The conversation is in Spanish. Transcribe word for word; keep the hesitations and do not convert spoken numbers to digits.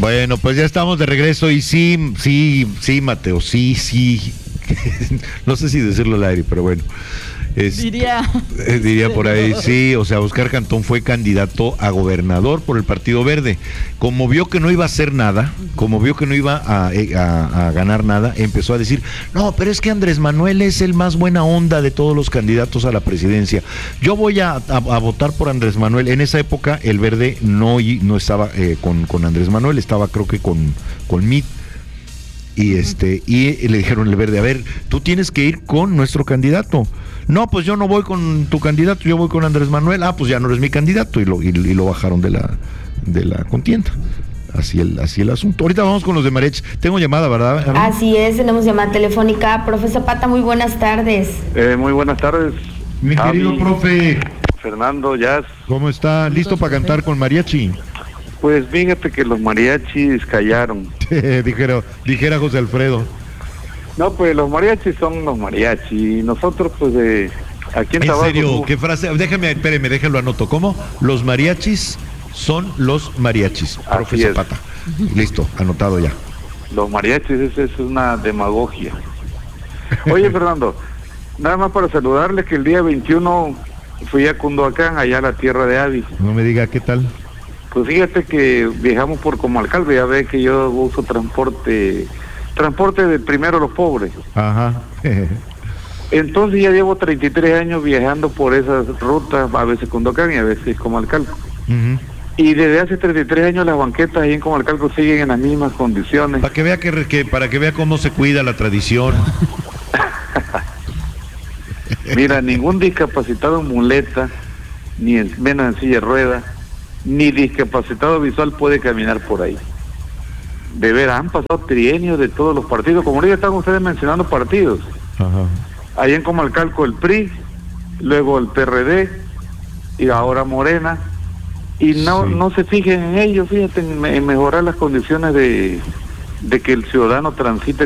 Bueno, pues ya estamos de regreso y sí, sí, sí, Mateo, sí, sí. No sé si decirlo al aire, pero bueno. Es, diría eh, diría por ahí, sí, o sea, Óscar Cantón fue candidato a gobernador por el Partido Verde. Como vio que no iba a hacer nada, como vio que no iba a, a, a ganar nada, empezó a decir, no, pero es que Andrés Manuel es el más buena onda de todos los candidatos a la presidencia. Yo voy a, a, a votar por Andrés Manuel. En esa época el Verde no, no estaba eh, con, con Andrés Manuel, estaba creo que con, con M I T. Y este, y le dijeron al Verde, a ver, tú tienes que ir con nuestro candidato. No, pues yo no voy con tu candidato, yo voy con Andrés Manuel. Ah, pues ya no eres mi candidato, y lo, y, y lo bajaron de la, de la contienda. Así el, así el asunto. Ahorita vamos con los de mariachi. Tengo llamada, ¿verdad? Así es, tenemos llamada telefónica. Profe Zapata, muy buenas tardes. Eh, muy buenas tardes. Mi Javi, querido profe. Fernando Jazz. ¿Cómo está? ¿Listo para cantar con mariachi? Pues fíjate que los mariachis callaron. dijera, dijera José Alfredo. No, pues los mariachis son los mariachis. Y nosotros, pues, eh, aquí en ¿En Tabasco... serio? Tú... ¿Qué frase? Déjame, espéreme, déjalo anoto. ¿Cómo? Los mariachis son los mariachis. Profe Zapata. Listo, anotado ya. Los mariachis, eso es una demagogia. Oye, Fernando, nada más para saludarles que el día veintiuno fui a Cunduacán, allá a la tierra de Avi. No me diga, ¿qué tal? Pues fíjate que viajamos por Comalcalco, ya ves que yo uso transporte, transporte de primero los pobres. Ajá. Entonces ya llevo treinta y tres años viajando por esas rutas, a veces Cunduacán y a veces Comalcalco. Uh-huh. Y desde hace treinta y tres años las banquetas ahí en Comalcalco siguen en las mismas condiciones. Para que vea que, que para que vea cómo se cuida la tradición. Mira, ningún discapacitado en muleta, ni en, menos en silla de ruedas, ni discapacitado visual puede caminar por ahí. De veras, han pasado trienios de todos los partidos, como ahorita están ustedes mencionando partidos. Ajá. Ahí en Comalcalco el P R I, luego el P R D, y ahora Morena, y no sí. no se fijen en ello, fíjate, en, en mejorar las condiciones de, de que el ciudadano transite